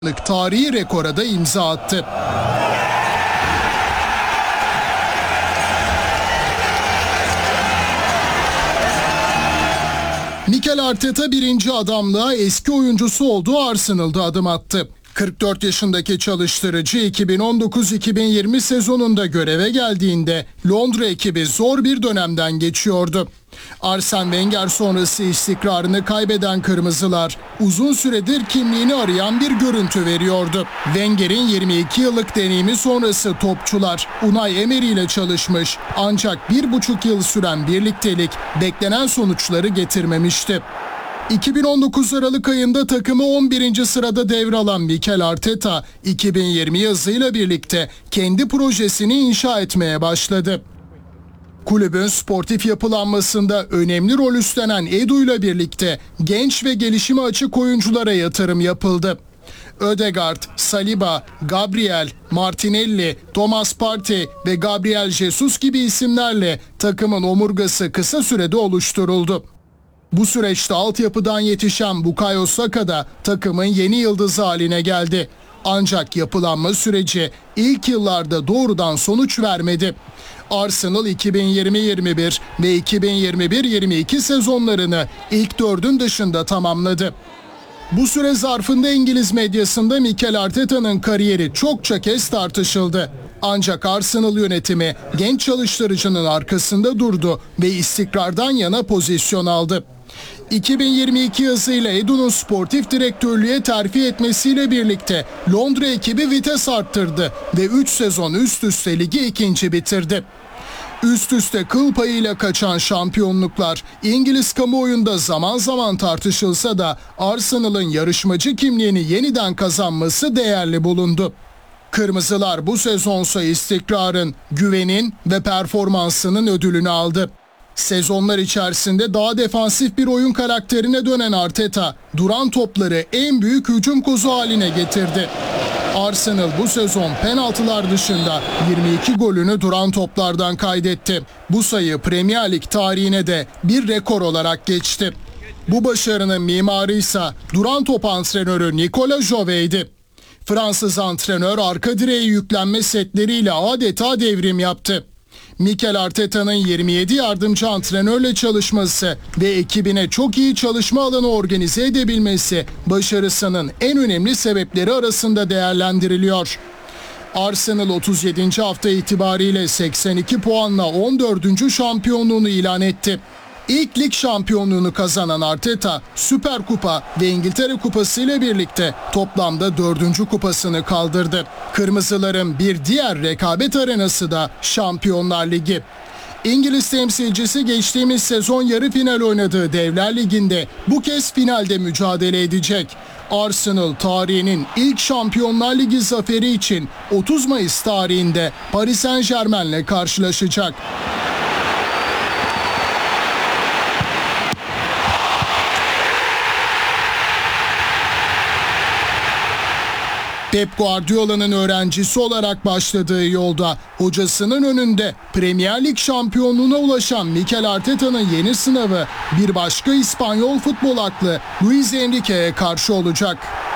Tarihi rekora da imza attı. Mikel Arteta birinci adamlığa eski oyuncusu olduğu Arsenal'da adım attı. 44 yaşındaki çalıştırıcı 2019-2020 sezonunda göreve geldiğinde Londra ekibi zor bir dönemden geçiyordu. Arsene Wenger sonrası istikrarını kaybeden Kırmızılar uzun süredir kimliğini arayan bir görüntü veriyordu. Wenger'in 22 yıllık deneyimi sonrası topçular Unai Emery ile çalışmış ancak 1,5 yıl süren birliktelik beklenen sonuçları getirmemişti. 2019 Aralık ayında takımı 11. sırada devralan Mikel Arteta 2020 yazıyla birlikte kendi projesini inşa etmeye başladı. Kulübün sportif yapılanmasında önemli rol üstlenen Edu ile birlikte genç ve gelişime açık oyunculara yatırım yapıldı. Ødegaard, Saliba, Gabriel, Martinelli, Thomas Partey ve Gabriel Jesus gibi isimlerle takımın omurgası kısa sürede oluşturuldu. Bu süreçte altyapıdan yetişen Bukayo Saka da takımın yeni yıldızı haline geldi. Ancak yapılanma süreci ilk yıllarda doğrudan sonuç vermedi. Arsenal 2020-21 ve 2021-22 sezonlarını ilk dördün dışında tamamladı. Bu süre zarfında İngiliz medyasında Mikel Arteta'nın kariyeri çokça kez tartışıldı. Ancak Arsenal yönetimi genç çalıştırıcının arkasında durdu ve istikrardan yana pozisyon aldı. 2022 yazıyla Edu'nun sportif direktörlüğe terfi etmesiyle birlikte Londra ekibi vites arttırdı ve 3 sezon üst üste ligi ikinci bitirdi. Üst üste kıl payıyla kaçan şampiyonluklar İngiliz kamuoyunda zaman zaman tartışılsa da Arsenal'ın yarışmacı kimliğini yeniden kazanması değerli bulundu. Kırmızılar bu sezonsa istikrarın, güvenin ve performansının ödülünü aldı. Sezonlar içerisinde daha defansif bir oyun karakterine dönen Arteta, duran topları en büyük hücum kozu haline getirdi. Arsenal bu sezon penaltılar dışında 22 golünü duran toplardan kaydetti. Bu sayı Premier Lig tarihine de bir rekor olarak geçti. Bu başarının mimarı ise duran top antrenörü Nicolas Jouvet'di. Fransız antrenör arka direğe yüklenme setleriyle adeta devrim yaptı. Mikel Arteta'nın 27 yardımcı antrenörle çalışması ve ekibine çok iyi çalışma alanı organize edebilmesi başarısının en önemli sebepleri arasında değerlendiriliyor. Arsenal 37. hafta itibariyle 82 puanla 14. şampiyonluğunu ilan etti. İlk lig şampiyonluğunu kazanan Arteta, Süper Kupa ve İngiltere Kupası ile birlikte toplamda 4. kupasını kaldırdı. Kırmızıların bir diğer rekabet arenası da Şampiyonlar Ligi. İngiliz temsilcisi geçtiğimiz sezon yarı final oynadığı Devler Ligi'nde bu kez finalde mücadele edecek. Arsenal tarihinin ilk Şampiyonlar Ligi zaferi için 30 Mayıs tarihinde Paris Saint-Germain'le karşılaşacak. Pep Guardiola'nın öğrencisi olarak başladığı yolda hocasının önünde Premier Lig şampiyonluğuna ulaşan Mikel Arteta'nın yeni sınavı bir başka İspanyol futbol aklı Luis Enrique'ye karşı olacak.